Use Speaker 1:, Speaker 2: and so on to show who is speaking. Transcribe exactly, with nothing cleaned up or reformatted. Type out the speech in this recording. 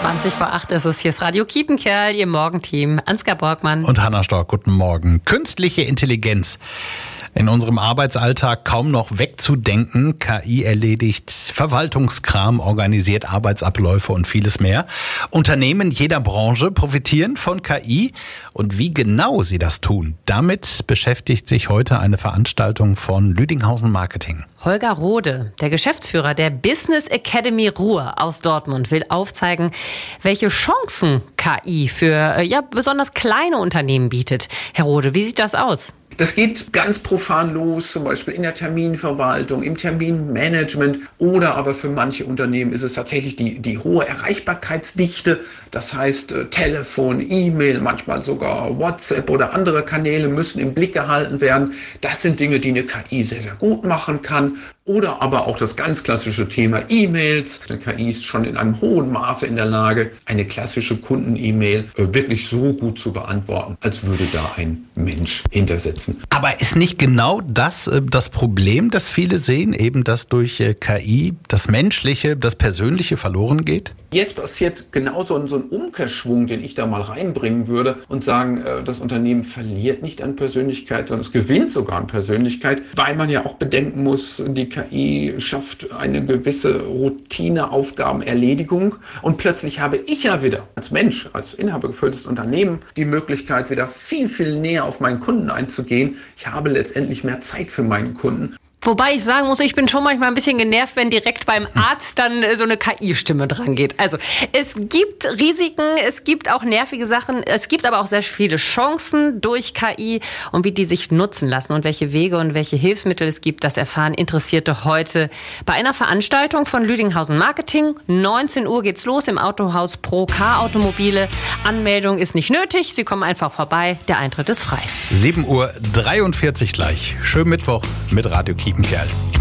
Speaker 1: zwanzig vor acht ist es. Hier ist Radio Kiepenkerl, Ihr Morgenteam. Ansgar Borgmann.
Speaker 2: Und Hanna Stork, guten Morgen. Künstliche Intelligenz. In unserem Arbeitsalltag kaum noch wegzudenken. K I erledigt Verwaltungskram, organisiert Arbeitsabläufe und vieles mehr. Unternehmen jeder Branche profitieren von K I. Und wie genau sie das tun, damit beschäftigt sich heute eine Veranstaltung von Lüdinghausen Marketing.
Speaker 1: Holger Rode, der Geschäftsführer der Business Academy Ruhr aus Dortmund, will aufzeigen, welche Chancen K I für ja, besonders kleine Unternehmen bietet. Herr Rode, wie sieht das aus?
Speaker 3: Das geht ganz profan los, zum Beispiel in der Terminverwaltung, im Terminmanagement oder aber für manche Unternehmen ist es tatsächlich die, die hohe Erreichbarkeitsdichte. Das heißt, äh, Telefon, E-Mail, manchmal sogar WhatsApp oder andere Kanäle müssen im Blick gehalten werden. Das sind Dinge, die eine K I sehr, sehr gut machen kann. Oder aber auch das ganz klassische Thema E-Mails. Eine K I ist schon in einem hohen Maße in der Lage, eine klassische Kunden-E-Mail äh, wirklich so gut zu beantworten, als würde da ein Mensch hintersitzen.
Speaker 2: Aber ist nicht genau das äh, das Problem, das viele sehen, eben dass durch äh, K I das Menschliche, das Persönliche verloren geht?
Speaker 3: Jetzt passiert genau so ein, so ein Umkehrschwung, den ich da mal reinbringen würde und sagen, äh, das Unternehmen verliert nicht an Persönlichkeit, sondern es gewinnt sogar an Persönlichkeit, weil man ja auch bedenken muss, die K I schafft eine gewisse Routineaufgabenerledigung und plötzlich habe ich ja wieder als Mensch, als inhabergeführtes Unternehmen die Möglichkeit, wieder viel, viel näher auf meinen Kunden einzugehen. Ich habe letztendlich mehr Zeit für meinen Kunden.
Speaker 1: Wobei ich sagen muss, ich bin schon manchmal ein bisschen genervt, wenn direkt beim Arzt dann so eine K I-Stimme dran geht. Also es gibt Risiken, es gibt auch nervige Sachen, es gibt aber auch sehr viele Chancen durch K I und wie die sich nutzen lassen und welche Wege und welche Hilfsmittel es gibt, das erfahren Interessierte heute bei einer Veranstaltung von Lüdinghausen Marketing. neunzehn Uhr geht's los im Autohaus Pro Car Automobile. Anmeldung ist nicht nötig, Sie kommen einfach vorbei, der Eintritt ist frei.
Speaker 2: sieben Uhr dreiundvierzig gleich. Schönen Mittwoch mit Radio Kiepenkerl.